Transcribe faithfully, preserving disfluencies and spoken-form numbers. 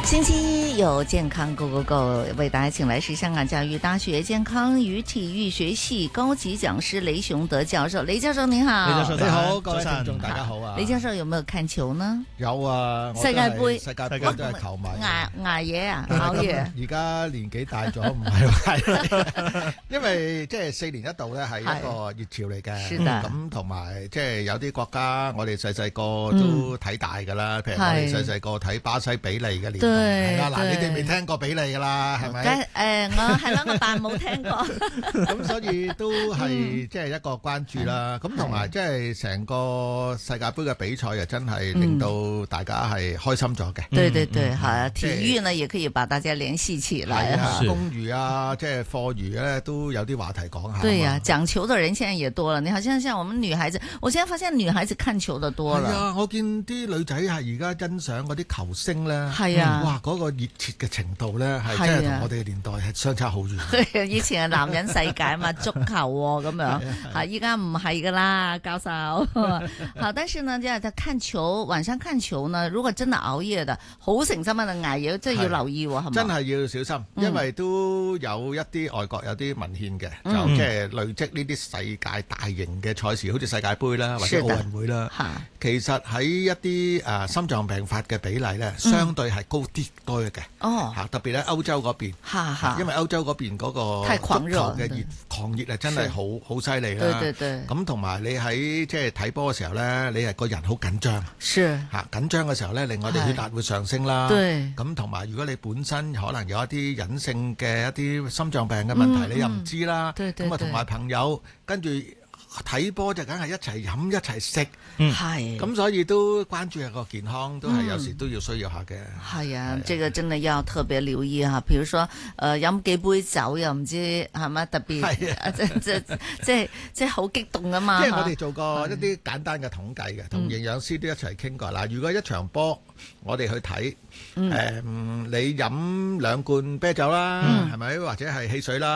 星期一有健康 Go Go Go， 為大家請來是香港教育大學健康與體育學系高級講師雷雄德教授。雷教授你好。 雷教授你好，各位聽眾大家好啊。 雷教授有沒有看球呢？ 有啊， 世界盃， 世界盃都係球迷。 捱捱夜啊，熬夜。 而家年紀大咗，唔係話，因為即係四年一度咧係一個熱潮嚟嘅。咁同埋即係有啲國家，我哋細細個都睇大㗎啦。譬如我哋細細個睇巴西比利嘅年代，係啦，嗱你哋未聽過比利㗎啦，係咪？ 誒，我係咯，我扮冇聽過。 咁所以都係即係一個關注啦。咁同埋即係成個世界盃嘅比賽，又真係令到大家係開心咗嘅。 對對對，係啊，體育呢也可以把大家聯繫起來啊。 公餘啊，即係課餘咧，都有啲話題講下。 對呀，講球的人現在也多了。你好像像我們女孩子，我現在發現女孩子看球的多了。 係啊，我見啲女仔係而家欣賞嗰啲球星咧， 係啊， 哇，嗰個熱切嘅程度咧，係真係同我哋嘅年代係相差好遠。 對，以前係男人世界嘛，足球咁樣，吓依家唔係噶啦，教授。好，但是呢，即係看球，晚上看球呢，如果真係熬夜的，好誠心嘅捱夜，真係要留意，係嘛？ 真係要小心，因為都有一啲外國有啲文獻嘅，就即係累積呢啲世界大型嘅賽事，好似世界盃啦，或者奧運會啦。其實喺一啲誒心臟病發嘅比例咧，相對係高啲多嘅。哦，吓特別喺歐洲嗰邊，因為歐洲嗰邊嗰個足球嘅熱狂熱係真係好好犀利啦。 對對對。咁同埋你喺即係睇波嘅時候咧，你係個人好緊張。 是。 吓緊張嘅時候咧，令我哋血壓會上升啦。 對。 咁同埋如果你本身可能有一啲隱性嘅一啲心臟病嘅問題，你又唔知啦。對對對。咁啊，同埋朋友跟住睇波就梗係一齊飲一齊食。嗯。係。咁所以都關注下個健康，都係有時都要需要下嘅。係啊，這個真係要特別留意吓。譬如說，誒飲幾杯酒又唔知係咪特別，即即即係即係好激動啊嘛。 即係我哋做過一啲簡單嘅統計嘅，同營養師都一齊傾過。嗱，如果一場波我哋去睇，誒你飲兩罐啤酒啦，係咪或者係汽水啦？